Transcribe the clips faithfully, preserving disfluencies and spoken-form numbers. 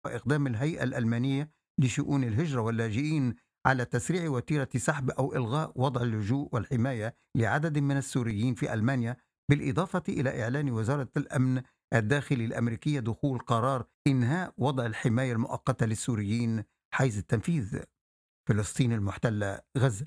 وإقدام الهيئة الألمانية لشؤون الهجرة واللاجئين على تسريع وتيرة سحب أو إلغاء وضع اللجوء والحماية لعدد من السوريين في ألمانيا، بالإضافة إلى إعلان وزارة الأمن الداخلي الأمريكية دخول قرار إنهاء وضع الحماية المؤقتة للسوريين حيز التنفيذ. فلسطين المحتلة غزة.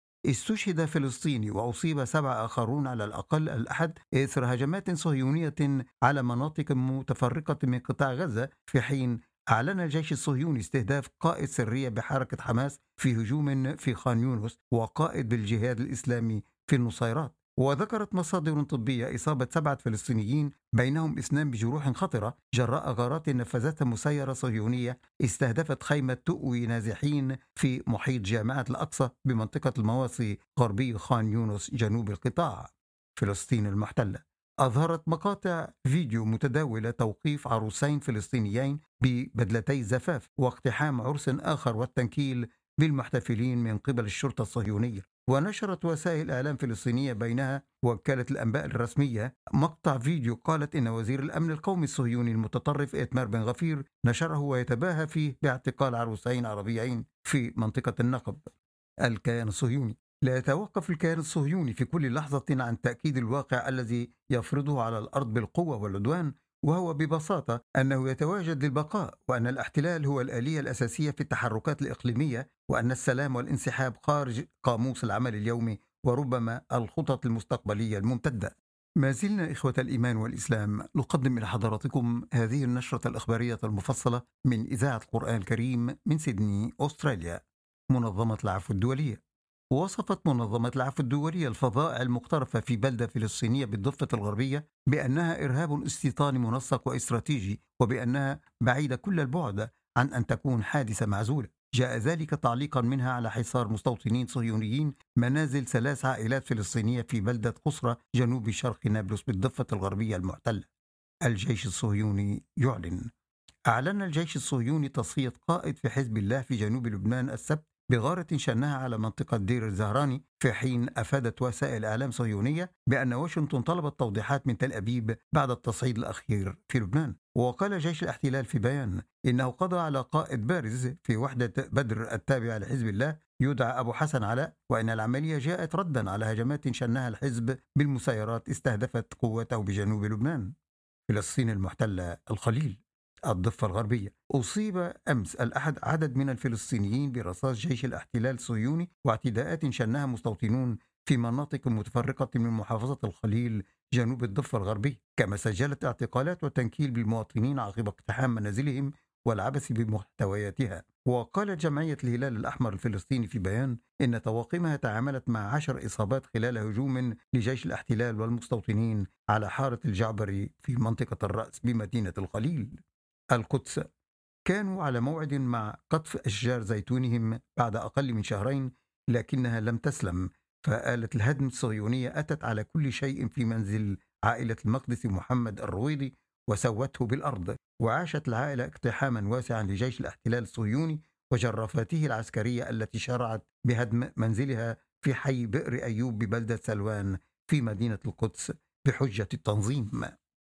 استشهد فلسطيني وأصيب سبع آخرون على الأقل الأحد إثر هجمات صهيونية على مناطق متفرقة من قطاع غزة، في حين أعلن الجيش الصهيوني استهداف قائد سرية بحركة حماس في هجوم في خان يونس وقائد بالجهاد الإسلامي في النصيرات. وذكرت مصادر طبية إصابة سبعة فلسطينيين بينهم اثنان بجروح خطرة جراء غارات نفذتها مسيرة صهيونية استهدفت خيمة تؤوي نازحين في محيط جامعة الأقصى بمنطقة المواصي غربي خان يونس جنوب القطاع. فلسطين المحتلة. أظهرت مقاطع فيديو متداولة توقيف عروسين فلسطينيين ببدلتي زفاف واقتحام عرس آخر والتنكيل بالمحتفلين من قبل الشرطة الصهيونية. ونشرت وسائل إعلام فلسطينية بينها وكالة الأنباء الرسمية مقطع فيديو قالت إن وزير الأمن القومي الصهيوني المتطرف إتمار بن غفير نشره ويتباهى فيه باعتقال عروسين عربيين في منطقة النقب. الكيان الصهيوني. لا يتوقف الكيان الصهيوني في كل لحظة عن تأكيد الواقع الذي يفرضه على الأرض بالقوة والعدوان، وهو ببساطة أنه يتواجد للبقاء، وأن الاحتلال هو الآلية الأساسية في التحركات الإقليمية، وأن السلام والانسحاب خارج قاموس العمل اليومي وربما الخطط المستقبلية الممتدة. ما زلنا إخوة الإيمان والإسلام نقدم إلى حضراتكم هذه النشرة الإخبارية المفصلة من إذاعة القرآن الكريم من سيدني، أستراليا. منظمة العفو الدولية. وصفت منظمة العفو الدولية الفظائع المقترفة في بلدة فلسطينية بالضفة الغربية بأنها إرهاب استيطاني منسق واستراتيجي، وبأنها بعيدة كل البعد عن أن تكون حادثة معزولة. جاء ذلك تعليقا منها على حصار مستوطنين صهيونيين منازل ثلاث عائلات فلسطينية في بلدة قصرى جنوب شرق نابلس بالضفة الغربية المحتلة. الجيش الصهيوني يعلن. أعلن الجيش الصهيوني تصفية قائد في حزب الله في جنوب لبنان السبت بغارة شنها على منطقة دير الزهراني، في حين أفادت وسائل إعلام صهيونية بأن واشنطن طلبت توضيحات من تل أبيب بعد التصعيد الأخير في لبنان. وقال جيش الاحتلال في بيان إنه قضى على قائد بارز في وحدة بدر التابعة لحزب الله يدعى أبو حسن علاء، وإن العملية جاءت ردا على هجمات شنها الحزب بالمسيرات استهدفت قوته بجنوب لبنان. فلسطين المحتلة الخليل. الضفة الغربية. أصيب أمس الأحد عدد من الفلسطينيين برصاص جيش الاحتلال الصهيوني واعتداءات شنها مستوطنون في مناطق متفرقة من محافظة الخليل جنوب الضفة الغربية، كما سجلت اعتقالات وتنكيل بالمواطنين عقب اقتحام منازلهم والعبث بمحتوياتها. وقالت جمعية الهلال الأحمر الفلسطيني في بيان إن طواقمها تعاملت مع عشر إصابات خلال هجوم لجيش الاحتلال والمستوطنين على حارة الجعبري في منطقة الرأس بمدينة الخليل. القدس. كانوا على موعد مع قطف أشجار زيتونهم بعد أقل من شهرين، لكنها لم تسلم، فآلة الهدم الصهيونية أتت على كل شيء في منزل عائلة المقدس محمد الرويضي وسوته بالأرض. وعاشت العائلة اقتحاما واسعا لجيش الاحتلال الصهيوني وجرافاته العسكرية التي شرعت بهدم منزلها في حي بئر أيوب ببلدة سلوان في مدينة القدس بحجة التنظيم.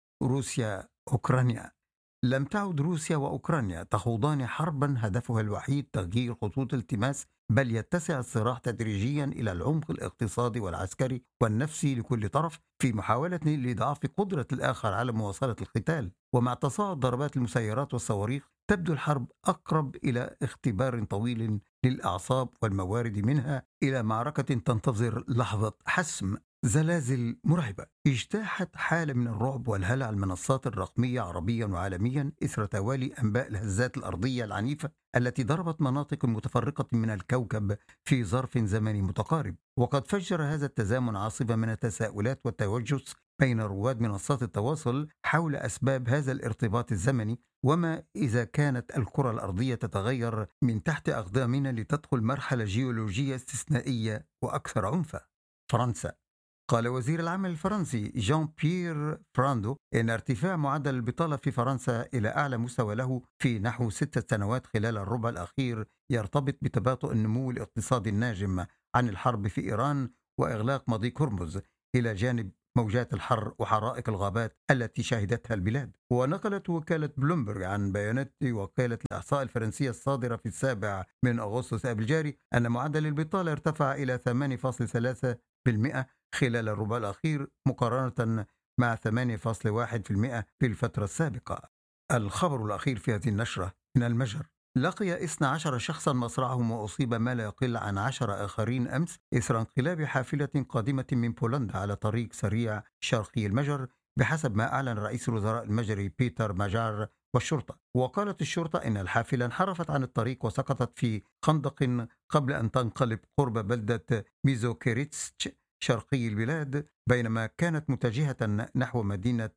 روسيا أوكرانيا. لم تعد روسيا وأوكرانيا تخوضان حربا هدفها الوحيد تغيير خطوط التماس، بل يتسع الصراع تدريجيا إلى العمق الاقتصادي والعسكري والنفسي لكل طرف في محاولة لإضعاف قدرة الآخر على مواصلة القتال. ومع تصاعد ضربات المسيرات والصواريخ تبدو الحرب أقرب إلى اختبار طويل للأعصاب والموارد منها إلى معركة تنتظر لحظة حسم. زلازل مرعبة. اجتاحت حالة من الرعب والهلع المنصات الرقمية عربيا وعالميا إثر توالي أنباء الهزات الأرضية العنيفة التي ضربت مناطق متفرقة من الكوكب في ظرف زمني متقارب. وقد فجر هذا التزامن عاصفة من التساؤلات والتوجس بين رواد منصات التواصل حول أسباب هذا الارتباط الزمني، وما إذا كانت الكرة الأرضية تتغير من تحت أقدامنا لتدخل مرحلة جيولوجية استثنائية وأكثر عنفا. فرنسا. قال وزير العمل الفرنسي جان بيير براندو إن ارتفاع معدل البطالة في فرنسا إلى أعلى مستوى له في نحو ستة سنوات خلال الربع الأخير يرتبط بتباطؤ النمو الاقتصادي الناجم عن الحرب في إيران وإغلاق مضيق هرمز، إلى جانب موجات الحر وحرائق الغابات التي شهدتها البلاد. ونقلت وكالة بلومبرغ عن بيانات وكالة الإحصاء الفرنسية الصادرة في السابع من أغسطس آب الجاري أن معدل البطالة ارتفع إلى ثمانية فاصلة ثلاثة بالمئة خلال الربع الأخير مقارنة مع ثمانية فاصلة واحد بالمئة في الفترة السابقة. الخبر الأخير في هذه النشرة من المجر: لقي اثنا عشر شخصا مصرعهم وأصيب ما لا يقل عن عشرة آخرين أمس إثر انقلاب حافلة قادمة من بولندا على طريق سريع شرقي المجر، بحسب ما أعلن رئيس الوزراء المجري بيتر ماجار والشرطة. وقالت الشرطة إن الحافلة انحرفت عن الطريق وسقطت في خندق قبل أن تنقلب قرب بلدة ميزوكيريتسك شرقي البلاد، بينما كانت متجهة نحو مدينة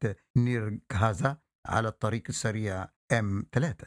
نيرغازا على الطريق السريع إم ثلاثة.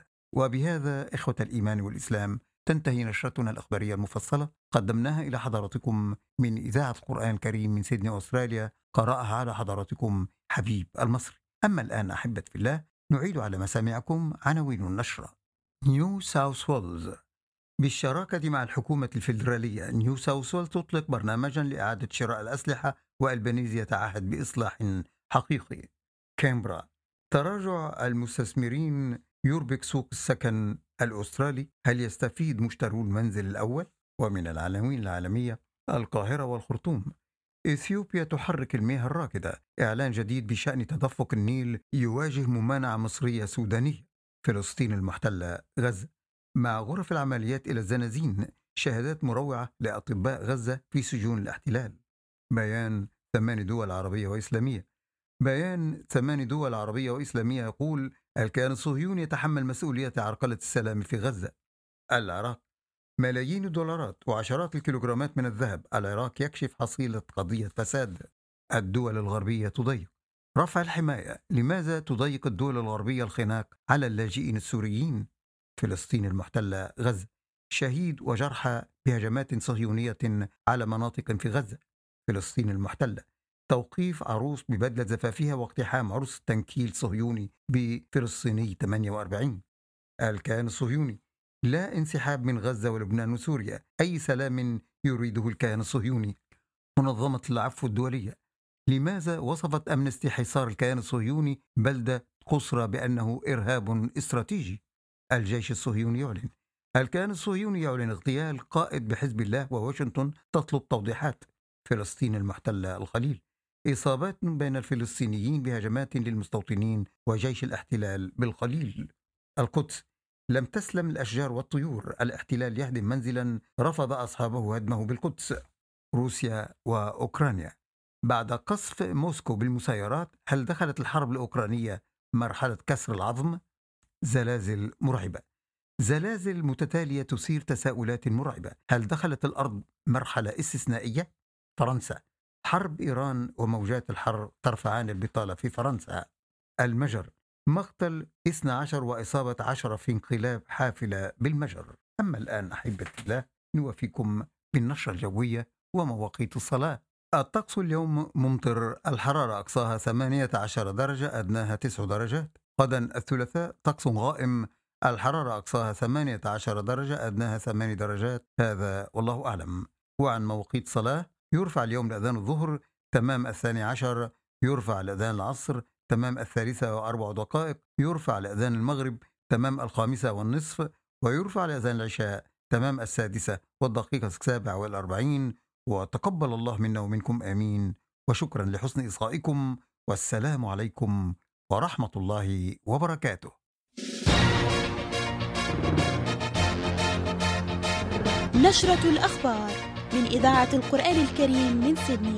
وبهذا إخوة الإيمان والإسلام تنتهي نشرتنا الأخبارية المفصلة، قدمناها إلى حضراتكم من إذاعة القرآن الكريم من سيدني أستراليا، قرأها على حضراتكم حبيب المصري. أما الآن أحبة في الله، نعيد على مسامعكم عناوين النشرة. نيو ساوث ويلز بالشراكة مع الحكومة الفيدرالية، نيو ساوث ويلز تطلق برنامجا لإعادة شراء الأسلحة، وألبانيزي يتعهد بإصلاح حقيقي. كامبرا: تراجع المستثمرين يربك سوق السكن الأسترالي، هل يستفيد مشترو المنزل الأول؟ ومن العناوين العالمية: القاهرة والخرطوم، إثيوبيا تحرك المياه الراكدة، إعلان جديد بشأن تدفق النيل يواجه ممانعة مصرية سودانية. فلسطين المحتلة، غزة، مع غرف العمليات إلى الزنازين، شهادات مروعة لأطباء غزة في سجون الاحتلال. بيان ثمان دول عربية وإسلامية، بيان ثمان دول عربية وإسلامية يقول: الكيان الصهيوني يتحمل مسؤولية عرقلة السلام في غزة. العراق، ملايين الدولارات وعشرات الكيلوغرامات من الذهب، العراق يكشف حصيلة قضية فساد. الدول الغربية تضيق رفع الحماية، لماذا تضيق الدول الغربية الخناق على اللاجئين السوريين؟ فلسطين المحتلة، غزة، شهيد وجرحى بهجمات صهيونية على مناطق في غزة. فلسطين المحتلة، توقيف عروس ببدلة زفافها واقتحام عرس تنكيل صهيوني بفلسطيني ثمانية وأربعين. الكيان الصهيوني، لا انسحاب من غزة ولبنان وسوريا، أي سلام يريده الكيان الصهيوني. منظمة العفو الدولية، لماذا وصفت أمنستي حصار الكيان الصهيوني بلدة قصرى بأنه إرهاب استراتيجي؟ الجيش الصهيوني يعلن، الكيان الصهيوني يعلن اغتيال قائد بحزب الله، وواشنطن تطلب توضيحات. فلسطين المحتلة، الخليل، إصابات بين الفلسطينيين بهجمات للمستوطنين وجيش الاحتلال بالخليل. القدس، لم تسلم الأشجار والطيور، الاحتلال يهدم منزلا رفض أصحابه هدمه بالقدس. روسيا وأوكرانيا، بعد قصف موسكو بالمسيرات، هل دخلت الحرب الأوكرانية مرحلة كسر العظم؟ زلازل مرعبة، زلازل متتالية تثير تساؤلات مرعبة، هل دخلت الأرض مرحلة استثنائية؟ فرنسا، حرب إيران وموجات الحر ترفعان البطالة في فرنسا. المجر، مقتل اثني عشر وإصابة عشرة في انقلاب حافلة بالمجر. أما الآن أحبة الله، نوافيكم بالنشرة الجوية ومواقيت الصلاة. الطقس اليوم ممطر، الحرارة أقصاها ثمانية عشر درجة، أدناها تسع درجات. غدا الثلاثاء طقس غائم، الحرارة أقصاها ثمانية عشر درجة، أدناها ثمان درجات. هذا والله أعلم. وعن مواقيت صلاة، يرفع اليوم لأذان الظهر تمام الثاني عشر، يرفع لأذان العصر تمام الثالثة وأربع دقائق، يرفع لأذان المغرب تمام الخامسة والنصف، ويرفع لأذان العشاء تمام السادسة والدقيقة السابعة والأربعين. وتقبل الله منا ومنكم آمين، وشكرا لحسن إصغائكم، والسلام عليكم ورحمة الله وبركاته. نشرة الأخبار من إذاعة القرآن الكريم من سيدني.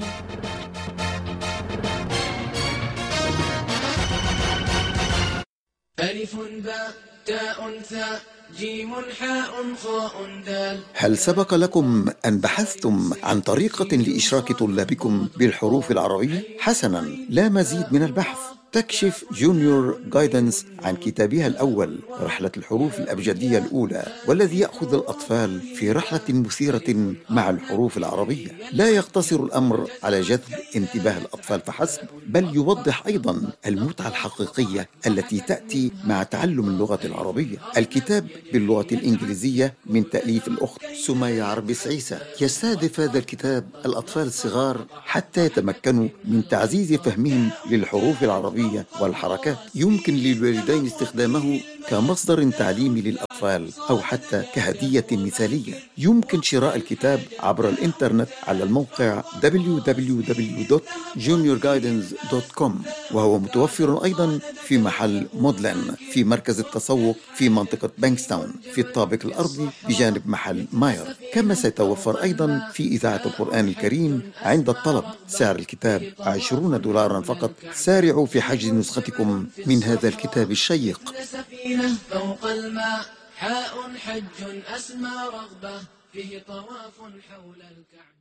ألف باء تاء ثاء جيم حاء خاء دال. هل سبق لكم أن بحثتم عن طريقة لإشراك طلابكم بالحروف العربية؟ حسناً، لا مزيد من البحث. تكشف جونيور جايدنس عن كتابها الأول رحلة الحروف الأبجدية الأولى، والذي يأخذ الأطفال في رحلة مثيرة مع الحروف العربية. لا يقتصر الأمر على جذب انتباه الأطفال فحسب، بل يوضح أيضا المتعة الحقيقية التي تأتي مع تعلم اللغة العربية. الكتاب باللغة الإنجليزية من تأليف الأخت سمية عربس عيسى. يستهدف هذا الكتاب الأطفال الصغار حتى يتمكنوا من تعزيز فهمهم للحروف العربية والحركات. يمكن للوالدين استخدامه كمصدر تعليمي للأطفال أو حتى كهدية مثالية. يمكن شراء الكتاب عبر الإنترنت على الموقع دبليو دبليو دبليو دوت جونيور جايدنس دوت كوم، وهو متوفر أيضا في محل مودلان في مركز التسوق في منطقة بانكستاون في الطابق الأرضي بجانب محل ماير. كما سيتوفر أيضا في إذاعة القرآن الكريم عند الطلب. سعر الكتاب عشرون دولارا فقط. سارعوا في حجز نسختكم من هذا الكتاب الشيق. سفينة فوق الماء، حاء حج أسمى رغبة، فيه طواف حول الكعبة.